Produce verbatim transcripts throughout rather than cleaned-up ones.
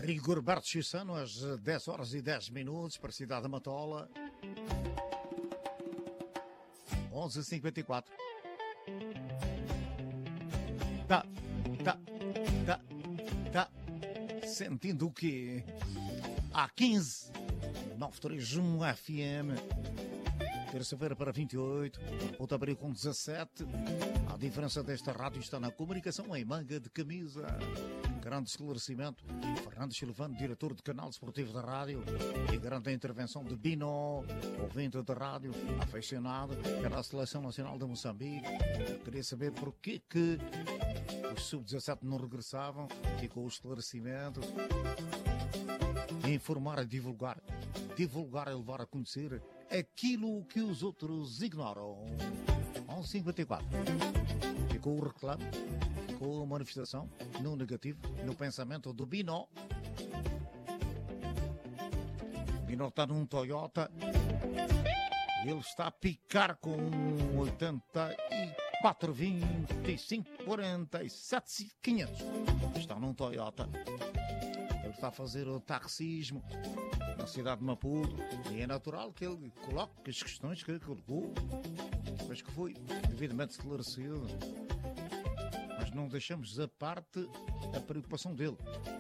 Rigorberto Chissano, às dez horas e dez minutos, para a cidade da Matola. onze e cinquenta e quatro. Tá, tá, tá, tá. Sentindo o quê? Há quinze, nove três um F M. Terça-feira para vinte e oito, Ponta Abril com dezassete. A diferença desta rádio está na comunicação em manga de camisa. Grande esclarecimento. Fernando Silvano, diretor do canal esportivo da rádio. E grande intervenção de Bino, ouvinte da rádio, aficionado pela Seleção Nacional de Moçambique. Queria saber porquê que os sub dezassete não regressavam. Ficou o esclarecimento. Informar e divulgar. Divulgar e levar a conhecer aquilo que os outros ignoram. onze e cinquenta e quatro. Ficou o reclamo, ficou a manifestação no negativo, no pensamento do Bino. Bino está num Toyota. Ele está a picar com oitenta e quatro, vinte e cinco, quarenta e sete, quinhentos. Está num Toyota. Ele está a fazer o taxismo na cidade de Maputo, e é natural que ele coloque as questões que colocou, mas que foi devidamente esclarecido. Mas não deixamos à parte a preocupação dele.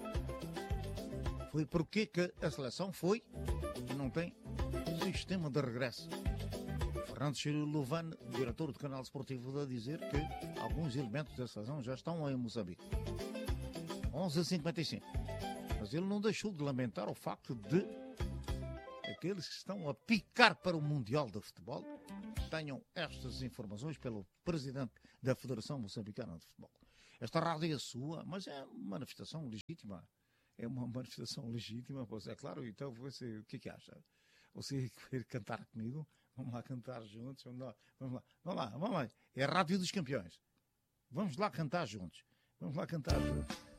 Foi porque que a seleção foi e não tem sistema de regresso. Fernando Silvano, diretor do canal esportivo, a dizer que alguns elementos da seleção já estão em Moçambique. onze e cinquenta e cinco. Mas ele não deixou de lamentar o facto de aqueles que estão a picar para o Mundial de Futebol tenham estas informações pelo presidente da Federação Moçambicana de Futebol. Esta rádio é sua, mas é uma manifestação legítima. É uma manifestação legítima, pois é claro. Então você, o que é que acha? Você quer cantar comigo? Vamos lá cantar juntos. Vamos lá, vamos lá, vamos lá, vamos lá. É a Rádio dos Campeões. Vamos lá cantar juntos. Vamos lá cantar juntos.